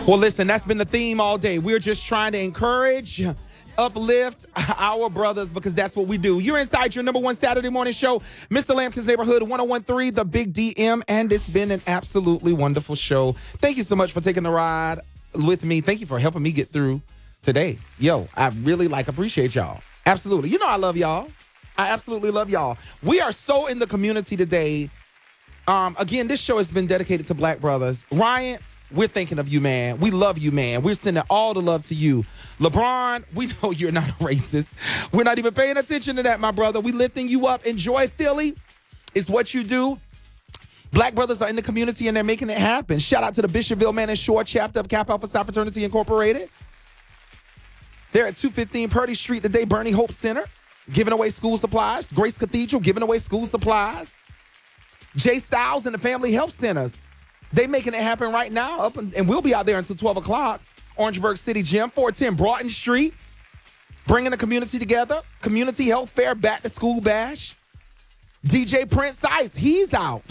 Well, listen, that's been the theme all day. We're just trying to encourage, uplift our brothers because that's what we do. You're inside your number one Saturday morning show, Mr. Lampkin's Neighborhood 1013, The Big DM, and it's been an absolutely wonderful show. Thank you so much for taking the ride with me. Thank you for helping me get through today. Yo, I really appreciate y'all. Absolutely. You know I love y'all. I absolutely love y'all. We are so in the community today. Again, this show has been dedicated to Black brothers. Ryan, we're thinking of you, man. We love you, man. We're sending all the love to you. LeBron, we know you're not a racist. We're not even paying attention to that, my brother. We lifting you up. Enjoy Philly is what you do. Black brothers are in the community and they're making it happen. Shout out to the Bishopville Man and Shore chapter of Kappa Alpha Psi Fraternity Incorporated. They're at 215 Purdy Street today, Bernie Hope Center, giving away school supplies. Grace Cathedral giving away school supplies. Jay Styles and the Family Health Centers. They making it happen right now, and we'll be out there until 12 o'clock. Orangeburg City Gym, 410 Broughton Street, bringing the community together. Community Health Fair, Back to School Bash. DJ Prince Ice, he's out.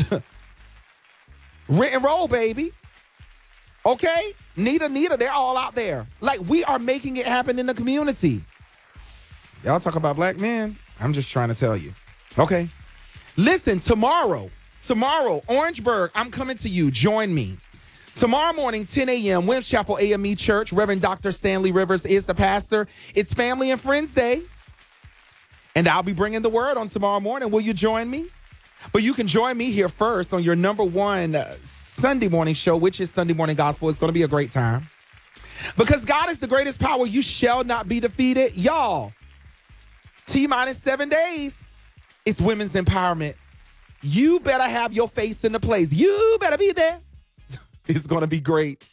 Rent and Roll, baby. Okay? Nita, they're all out there. Like, we are making it happen in the community. Y'all talk about black men? I'm just trying to tell you. Okay? Listen, tomorrow, Orangeburg, I'm coming to you. Join me. Tomorrow morning, 10 a.m., Williams Chapel AME Church. Reverend Dr. Stanley Rivers is the pastor. It's Family and Friends Day. And I'll be bringing the word on tomorrow morning. Will you join me? But you can join me here first on your number one Sunday morning show, which is Sunday Morning Gospel. It's going to be a great time. Because God is the greatest power. You shall not be defeated. Y'all, T-minus 7 days. It's women's empowerment. You better have your face in the place. You better be there. It's going to be great.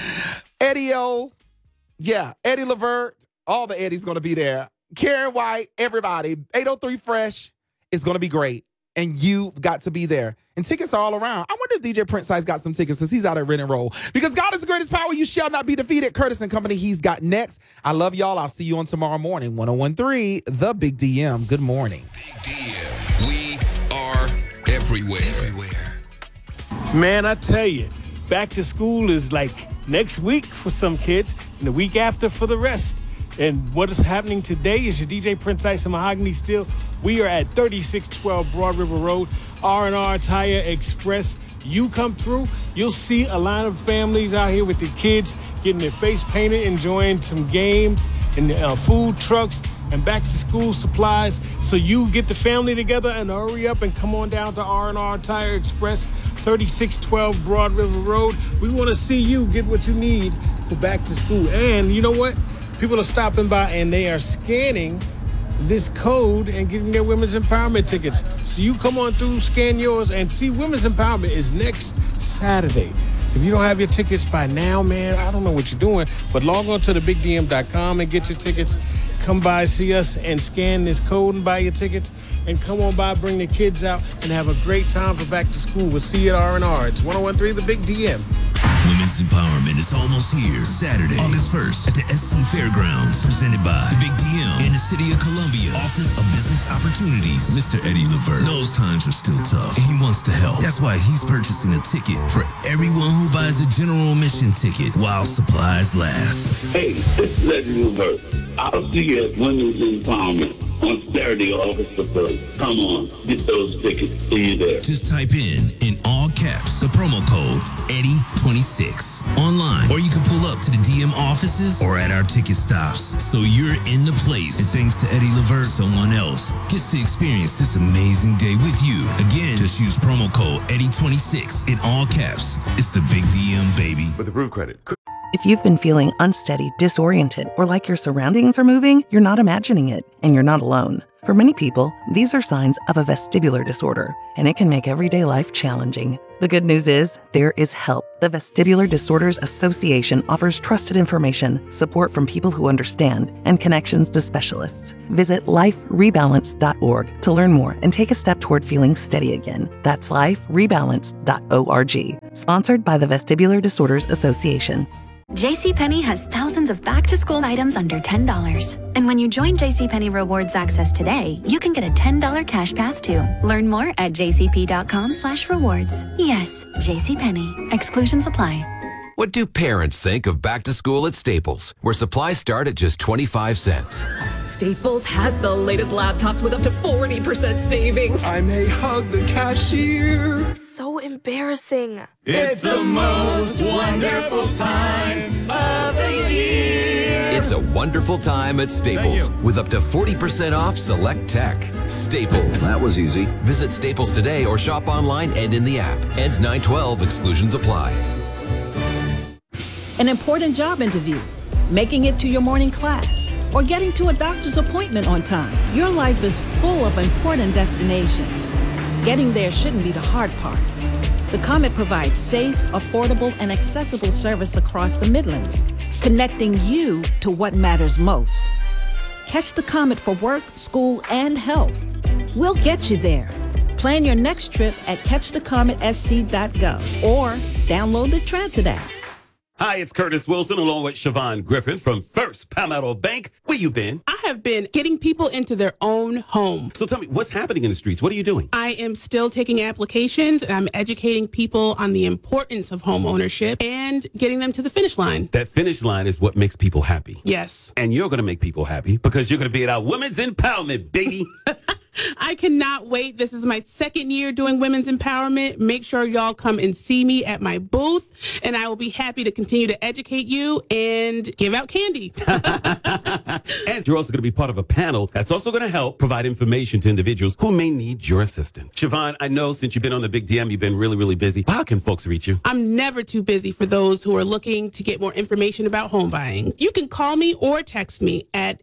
Eddie Levert, all the Eddies going to be there. Karen White, everybody. 803 Fresh. It's going to be great. And you got to be there. And tickets are all around. I wonder if DJ Prince Size got some tickets because he's out at Rent and Roll. Because God is the greatest power. You shall not be defeated. Curtis and Company, he's got next. I love y'all. I'll see you on tomorrow morning. 1013, The Big DM. Good morning. Big DM. We are everywhere. Man, I tell you, back to school is like next week for some kids and the week after for the rest. And what is happening today is your DJ Prince Ice and Mahogany Steel. We are at 3612 Broad River Road, R&R Tire Express. You come through, you'll see a line of families out here with their kids getting their face painted, enjoying some games and food trucks and back to school supplies. So you get the family together and hurry up and come on down to R&R Tire Express, 3612 Broad River Road. We want to see you get what you need for back to school. And you know what? People are stopping by and they are scanning this code and getting their Women's Empowerment tickets. So you come on through, scan yours, and see Women's Empowerment is next Saturday. If you don't have your tickets by now, man, I don't know what you're doing, but log on to thebigdm.com and get your tickets. Come by, see us, and scan this code and buy your tickets. And come on by, bring the kids out, and have a great time for back to school. We'll see you at R&R. It's 1013 The Big DM. Women's Empowerment is almost here. Saturday, August 1st at the SC Fairgrounds. Presented by the Big DM in the City of Columbia. Office of Business Opportunities. Mr. Eddie Levert knows times are still tough and he wants to help. That's why he's purchasing a ticket for everyone who buys a general admission ticket while supplies last. Hey, this is Eddie Levert. I'll see you at Women's Empowerment on Saturday, August the 1st. Come on, get those tickets. See you there. Just type in all caps, the promo code EDDIE26 online, or you can pull up to the DM offices or at our ticket stops. So you're in the place. And thanks to Eddie Levert, someone else gets to experience this amazing day with you. Again, just use promo code EDDIE26 in all caps. It's the Big DM, baby. With approved credit. If you've been feeling unsteady, disoriented, or like your surroundings are moving, you're not imagining it, and you're not alone. For many people, these are signs of a vestibular disorder, and it can make everyday life challenging. The good news is, there is help. The Vestibular Disorders Association offers trusted information, support from people who understand, and connections to specialists. Visit liferebalance.org to learn more and take a step toward feeling steady again. That's liferebalance.org. Sponsored by the Vestibular Disorders Association. JCPenney has thousands of back-to-school items under $10. And when you join JCPenney Rewards Access today, you can get a $10 cash pass too. Learn more at jcp.com/rewards. Yes, JCPenney. Exclusions apply. What do parents think of back to school at Staples, where supplies start at just 25 cents? Staples has the latest laptops with up to 40% savings. I may hug the cashier. So embarrassing. It's the most wonderful time of the year. It's a wonderful time at Staples with up to 40% off select tech. Staples. That was easy. Visit Staples today or shop online and in the app. Ends 9/12. Exclusions apply. An important job interview, making it to your morning class, or getting to a doctor's appointment on time. Your life is full of important destinations. Getting there shouldn't be the hard part. The Comet provides safe, affordable, and accessible service across the Midlands, connecting you to what matters most. Catch the Comet for work, school, and health. We'll get you there. Plan your next trip at catchthecometsc.gov or download the Transit app. Hi, it's Curtis Wilson along with Siobhan Griffin from First Palmetto Bank. Where you been? I have been getting people into their own home. So tell me, what's happening in the streets? What are you doing? I am still taking applications, and I'm educating people on the importance of home ownership and getting them to the finish line. That finish line is what makes people happy. Yes. And you're going to make people happy because you're going to be at our Women's Empowerment, baby. I cannot wait. This is my second year doing women's empowerment. Make sure y'all come and see me at my booth, and I will be happy to continue to educate you and give out candy. And you're also going to be part of a panel that's also going to help provide information to individuals who may need your assistance. Siobhan, I know since you've been on the Big DM, you've been really, really busy. How can folks reach you? I'm never too busy for those who are looking to get more information about home buying. You can call me or text me at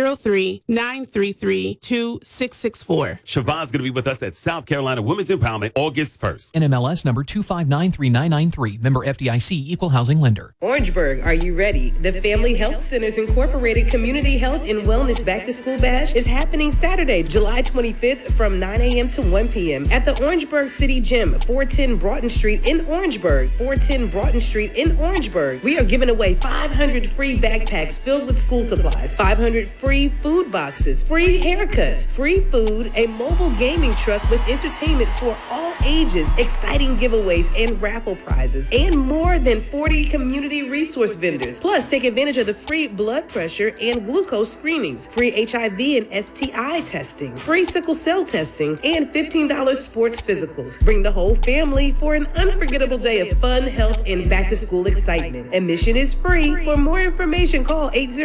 803-933-2664. Siobhan's going to be with us at South Carolina Women's Empowerment August 1st. NMLS number 2593993. Member FDIC, Equal Housing Lender. Orangeburg, are you ready? The Family Health Centers Incorporated Community Health and Wellness Back to School Bash is happening Saturday, July 25th from 9 a.m. to 1 p.m. at the Orangeburg City Gym, 410 Broughton Street in Orangeburg. 410 Broughton Street in Orangeburg. We are giving away 500 free backpacks filled with school supplies, 500 free food boxes, free haircuts, free food, a mobile gaming truck with entertainment for all ages, exciting giveaways and raffle prizes, and more than 40 community resource vendors. Plus, take advantage of the free blood pressure and glucose screenings, free HIV and STI testing, free sickle cell testing, and $15 sports physicals. Bring the whole family for an unforgettable day of fun, health, and back-to-school excitement. Admission is free. For more information, call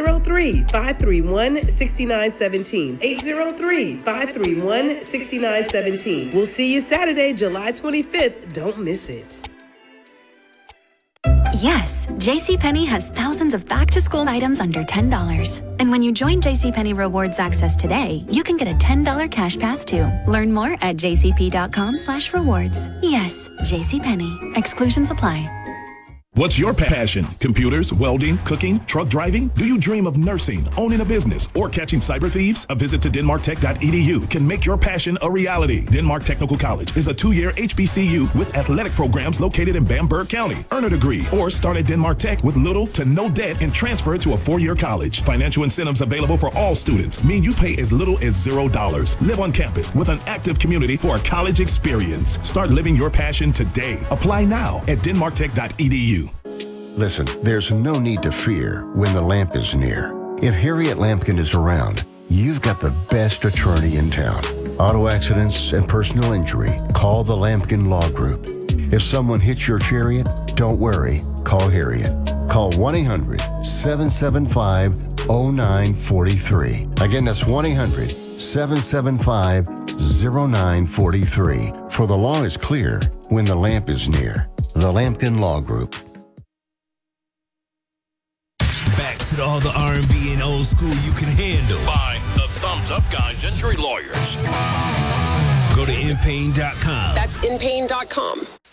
803-531-6917. 803-531-6917. We'll see you Saturday, July 25th. Don't miss it. Yes, JCPenney has thousands of back-to-school items under $10. And when you join JCPenney Rewards Access today, you can get a $10 cash pass too. Learn more at jcp.com/rewards. Yes, JCPenney. Exclusions apply. What's your passion? Computers, welding, cooking, truck driving? Do you dream of nursing, owning a business, or catching cyber thieves? A visit to denmarktech.edu can make your passion a reality. Denmark Technical College is a 2-year HBCU with athletic programs located in Bamberg County. Earn a degree or start at Denmark Tech with little to no debt and transfer to a 4-year college. Financial incentives available for all students mean you pay as little as $0. Live on campus with an active community for a college experience. Start living your passion today. Apply now at denmarktech.edu. Listen, there's no need to fear when the lamp is near. If Harriet Lampkin is around, you've got the best attorney in town. Auto accidents and personal injury, call the Lampkin Law Group. If someone hits your chariot, don't worry, call Harriet. Call 1-800-775-0943. Again, that's 1-800-775-0943. For the law is clear when the lamp is near. The Lampkin Law Group. Back to all the R&B and old school you can handle. By the Thumbs Up Guys Injury Lawyers. Go to inpain.com. That's inpain.com.